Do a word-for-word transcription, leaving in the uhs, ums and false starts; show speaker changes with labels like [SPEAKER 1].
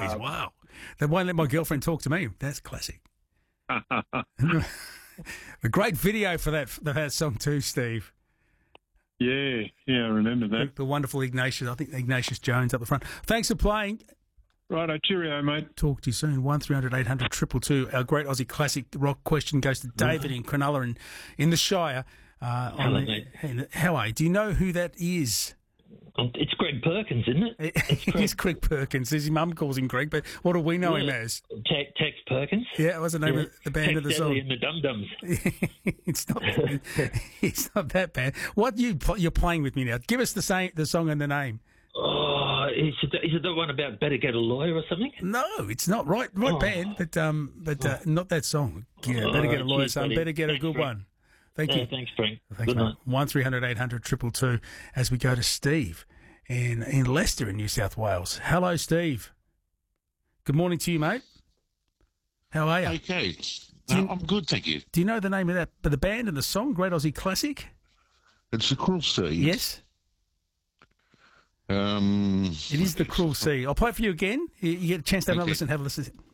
[SPEAKER 1] is. Wow. They won't let my girlfriend talk to me. That's classic. The great video for that, for that song too, Steve.
[SPEAKER 2] Yeah, yeah, I remember that.
[SPEAKER 1] The, the wonderful Ignatius, I think Ignatius Jones up the front. Thanks for playing.
[SPEAKER 2] Righto, cheerio, mate.
[SPEAKER 1] Talk to you soon. one three hundred eight hundred two two two. Our great Aussie classic rock question goes to David in Cronulla in, in the Shire. Uh,
[SPEAKER 3] Hello,
[SPEAKER 1] the,
[SPEAKER 3] mate.
[SPEAKER 1] hey, how are you? Do you know who that is?
[SPEAKER 3] Um, It's Greg Perkins, isn't it? It's
[SPEAKER 1] It is Greg Perkins. His mum calls him Greg, but what do we know him
[SPEAKER 3] Yeah.
[SPEAKER 1] as?
[SPEAKER 3] Te- Tex Perkins.
[SPEAKER 1] Yeah, what's the name
[SPEAKER 3] Yeah.
[SPEAKER 1] of the band
[SPEAKER 3] Tex
[SPEAKER 1] of the
[SPEAKER 3] Deadly
[SPEAKER 1] song?
[SPEAKER 3] and the Dum Dums.
[SPEAKER 1] It's not. It's not that bad. What you pl- you're playing with me now? Give us the same, the song and the name.
[SPEAKER 3] Oh, is it, is it the one about better get a lawyer or something?
[SPEAKER 1] No, it's not right. Right
[SPEAKER 3] Oh.
[SPEAKER 1] band, but um, but uh, not that song. Yeah,
[SPEAKER 3] Oh,
[SPEAKER 1] better get a lawyer,
[SPEAKER 3] cheers,
[SPEAKER 1] son.
[SPEAKER 3] buddy.
[SPEAKER 1] Better get a
[SPEAKER 3] Thanks,
[SPEAKER 1] good
[SPEAKER 3] Frank.
[SPEAKER 1] one. Thank
[SPEAKER 3] Yeah,
[SPEAKER 1] you.
[SPEAKER 3] thanks, Frank.
[SPEAKER 1] Thanks,
[SPEAKER 3] Good
[SPEAKER 1] mate.
[SPEAKER 3] night.
[SPEAKER 1] One three hundred eight hundred triple two. As we go to Steve in in Leicester in New South Wales. Hello, Steve. Good morning to you, mate. How are you?
[SPEAKER 4] Okay.
[SPEAKER 1] Do you-
[SPEAKER 4] No, I'm good, thank you.
[SPEAKER 1] Do you know the name of that? But the band and the song, Great Aussie Classic.
[SPEAKER 4] It's the Cruel Sea.
[SPEAKER 1] Yes,
[SPEAKER 4] Um,
[SPEAKER 1] it is the Cruel Sea. I'll play it for you again. You, you get a chance to have a
[SPEAKER 4] Okay.
[SPEAKER 1] listen. Have a listen.